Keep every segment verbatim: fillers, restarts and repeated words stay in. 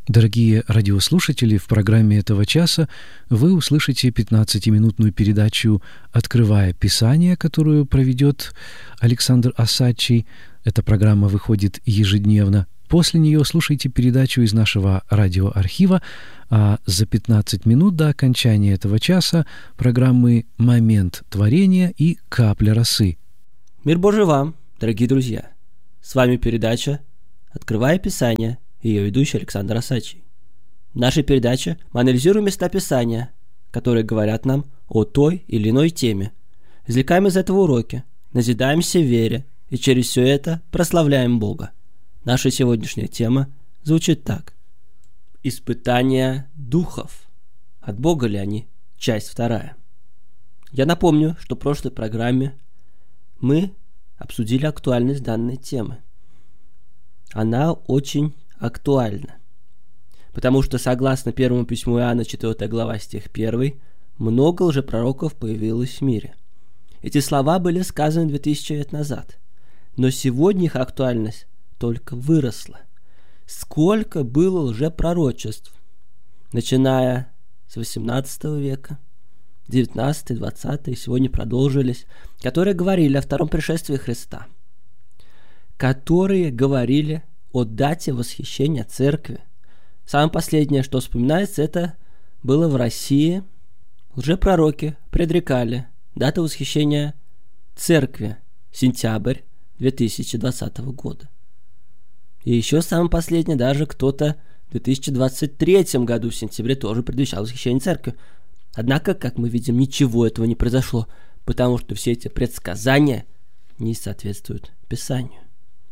Дорогие радиослушатели, в программе этого часа вы услышите пятнадцатиминутную передачу «Открывая Писание», которую проведет Александр Осадчий. Эта программа выходит ежедневно. После нее слушайте передачу из нашего радиоархива, а за пятнадцать минут до окончания этого часа программы «Момент творения» и «Капля росы». Мир Божий вам, дорогие друзья! С вами передача «Открывая Писание» и ее ведущий Александр Осадчий. В нашей передаче мы анализируем места Писания, которые говорят нам о той или иной теме, извлекаем из этого уроки, назидаемся в вере и через все это прославляем Бога. Наша сегодняшняя тема звучит так. Испытания духов. От Бога ли они? Часть вторая. Я напомню, что в прошлой программе мы обсудили актуальность данной темы. Она очень актуальна, потому что, согласно первому письму Иоанна, четвёртая глава, стих один, много лжепророков появилось в мире. Эти слова были сказаны две тысячи лет назад, но сегодня их актуальность только выросла. Сколько было лжепророчеств, начиная с восемнадцатого века, девятнадцатый, двадцатый, сегодня продолжились, которые говорили о втором пришествии Христа, которые говорили о дате восхищения церкви. Самое последнее, что вспоминается, это было в России. Лжепророки предрекали дату восхищения церкви сентябрь две тысячи двадцатого года. И еще самое последнее, даже кто-то в две тысячи двадцать третьем году в сентябре тоже предвещал восхищение церкви. Однако, как мы видим, ничего этого не произошло, потому что все эти предсказания не соответствуют Писанию.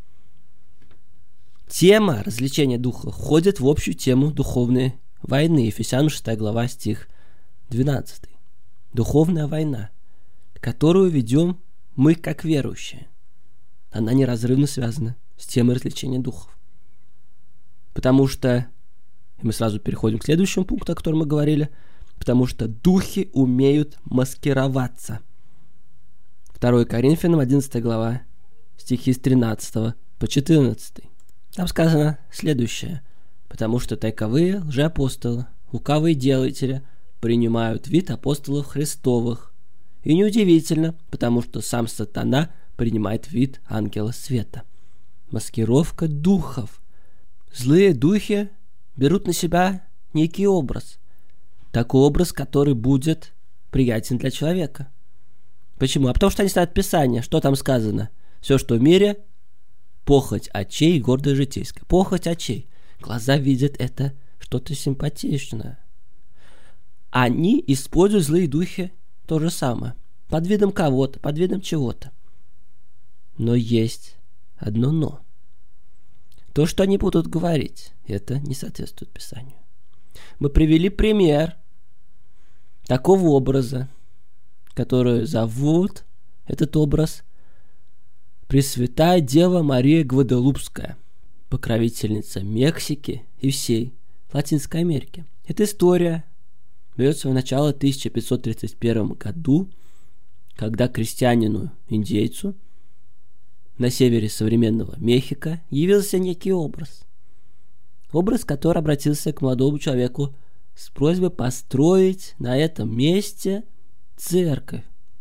Тема развлечения духа входит в общую тему духовной войны. Ефесянам шестая глава, стих двенадцатый. Духовная война, которую ведем мы как верующие. Она неразрывно связана с темой развлечения духов. Потому что, и мы сразу переходим к следующему пункту, о котором мы говорили, потому что духи умеют маскироваться. второе Коринфянам одиннадцатая глава, стихи с тринадцатого по четырнадцатый. Там сказано следующее. Потому что таковые лжеапостолы, лукавые делатели принимают вид апостолов Христовых. И неудивительно, потому что сам сатана принимает вид ангела света. Маскировка духов. Злые духи берут на себя некий образ. Такой образ, который будет приятен для человека. Почему? А потому что они ставят Писание. Что там сказано? Все, что в мире, похоть очей и гордость житейская. Похоть очей. Глаза видят это что-то симпатичное. Они используют злые духи то же самое. Под видом кого-то, под видом чего-то. Но есть одно но. То, что они будут говорить, это не соответствует Писанию. Мы привели пример такого образа, который зовут этот образ Пресвятая Дева Мария Гваделупская, покровительница Мексики и всей Латинской Америки. Эта история берет свое начало в тысяча пятьсот тридцать первом году, когда крестьянину-индейцу на севере современного Мехико явился некий образ. Образ, который обратился к молодому человеку с просьбой построить на этом месте церковь.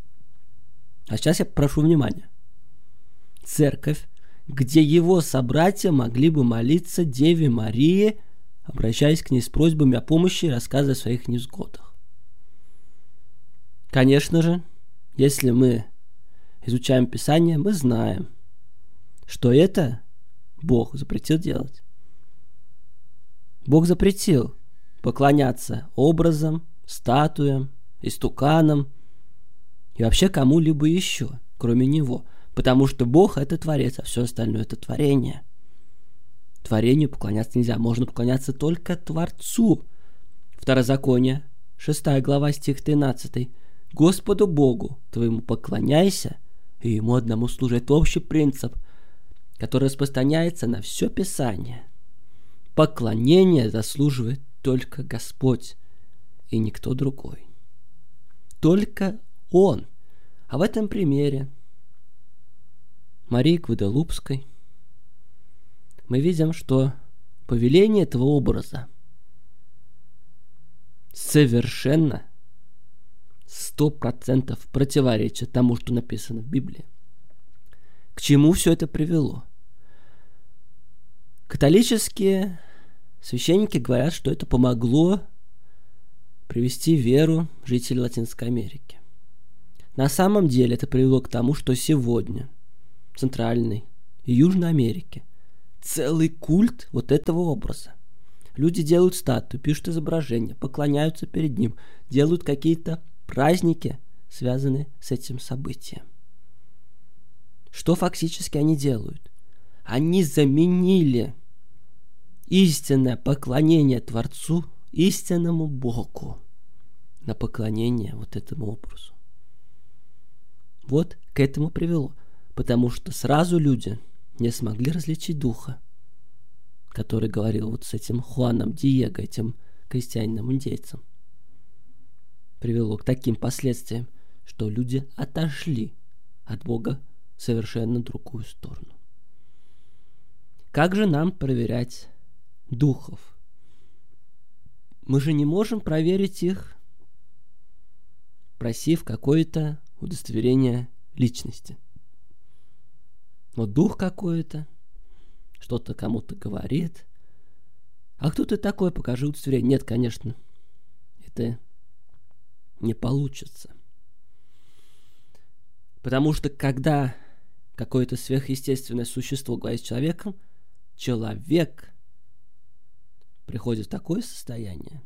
А сейчас я прошу внимания. Церковь, где его собратья могли бы молиться Деве Марии, обращаясь к ней с просьбами о помощи и рассказывая о своих невзгодах. Конечно же, если мы изучаем Писание, мы знаем, что это Бог запретил делать. Бог запретил поклоняться образам, статуям, истуканам и вообще кому-либо еще, кроме Него. Потому что Бог — это Творец, а все остальное — это творение. Творению поклоняться нельзя, можно поклоняться только Творцу. Второзаконие, шестая глава, стих тринадцатый. Господу Богу твоему поклоняйся, и Ему одному служи. Это общий принцип, который распространяется на все Писание. Поклонение заслуживает только Господь и никто другой. Только Он. А в этом примере Марии Гваделупской мы видим, что повеление этого образа совершенно сто процентов противоречит тому, что написано в Библии. К чему все это привело? Католические священники говорят, что это помогло привести веру жителей Латинской Америки. На самом деле это привело к тому, что сегодня в Центральной и Южной Америке целый культ вот этого образа. Люди делают статуи, пишут изображения, поклоняются перед ним, делают какие-то праздники, связанные с этим событием. Что фактически они делают? Они заменили истинное поклонение Творцу, истинному Богу, на поклонение вот этому образу. Вот к этому привело, потому что сразу люди не смогли различить духа, который говорил вот с этим Хуаном Диего, этим крестьянином-индейцем. Привело к таким последствиям, что люди отошли от Бога в совершенно другую сторону. Как же нам проверять духов? Мы же не можем проверить их, просив какое-то удостоверение личности. Вот дух какой-то, что-то кому-то говорит. А кто ты такой? Покажи удостоверение. Нет, конечно, это не получится. Потому что когда какое-то сверхъестественное существо говорит с человеком, человек приходит в такое состояние,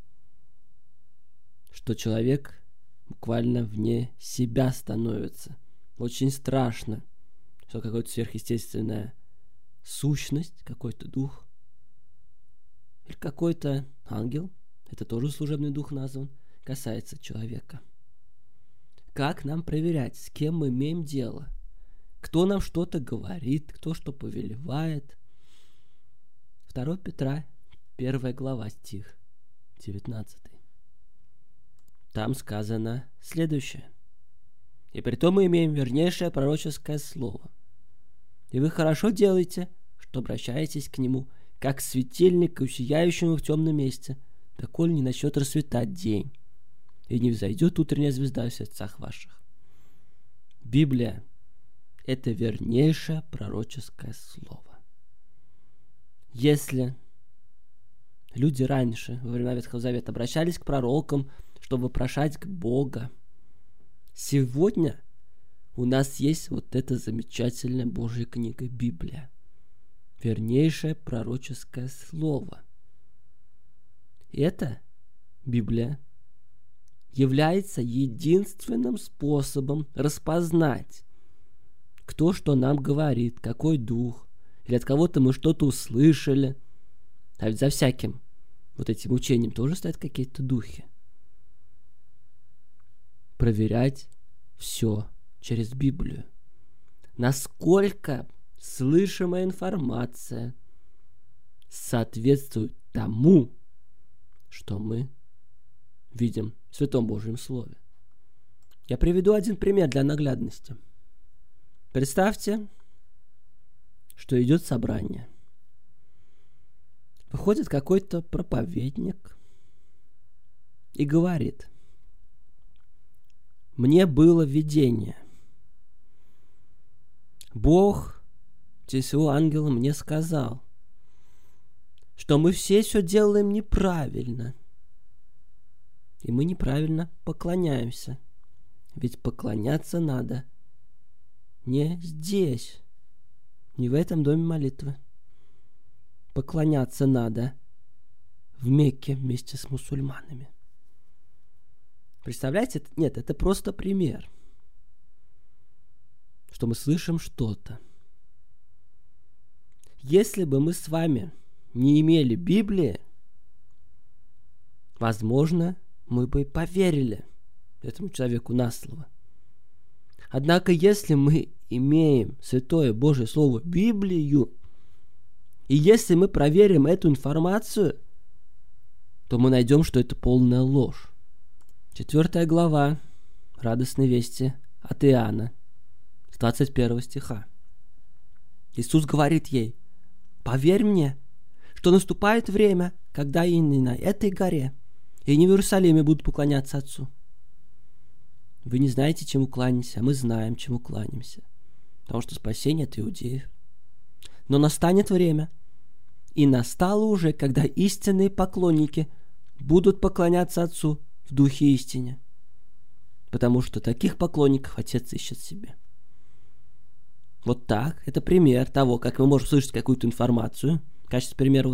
что человек буквально вне себя становится. Очень страшно, что какая-то сверхъестественная сущность, какой-то дух или какой-то ангел, это тоже служебный дух назван, касается человека. Как нам проверять, с кем мы имеем дело? Кто нам что-то говорит, кто что повелевает? второе Петра, первая глава, стих девятнадцатый. Там сказано следующее. «И притом мы имеем вернейшее пророческое слово. И вы хорошо делаете, что обращаетесь к нему, как к светильнику, сияющему в темном месте, доколе не начнет расцветать день, и не взойдет утренняя звезда в сердцах ваших». Библия – это вернейшее пророческое слово. Если люди раньше, во времена Ветхого Завета, обращались к пророкам, чтобы вопрошать к Бога, сегодня у нас есть вот эта замечательная Божья книга Библия. Вернейшее пророческое слово. И эта Библия является единственным способом распознать, кто что нам говорит, какой дух, или от кого-то мы что-то услышали. А ведь за всяким вот этим учением тоже стоят какие-то духи. Проверять все через Библию. Насколько слышимая информация соответствует тому, что мы видим в Святом Божьем Слове. Я приведу один пример для наглядности. Представьте, что идет собрание. Выходит какой-то проповедник и говорит: «Мне было видение. Бог через его ангела мне сказал, что мы все все делаем неправильно. И мы неправильно поклоняемся. Ведь поклоняться надо не здесь, не в этом доме молитвы. Поклоняться надо в Мекке вместе с мусульманами». Представляете? Нет, это просто пример, что мы слышим что-то. Если бы мы с вами не имели Библии, возможно, мы бы и поверили этому человеку на слово. Однако, если мы имеем Святое Божье Слово Библию, и если мы проверим эту информацию, то мы найдем, что это полная ложь. Четвертая глава радостной вести от Иоанна, с двадцать первого стиха. Иисус говорит ей: «Поверь мне, что наступает время, когда и не на этой горе, и не в Иерусалиме будут поклоняться Отцу. Вы не знаете, чему кланяетесь, а мы знаем, чему кланяемся, потому что спасение от иудеев. Но настанет время, и настало уже, когда истинные поклонники будут поклоняться Отцу в духе истине, потому что таких поклонников Отец ищет себе. Вот так. Это пример того, как мы можем слышать какую-то информацию. В качестве примера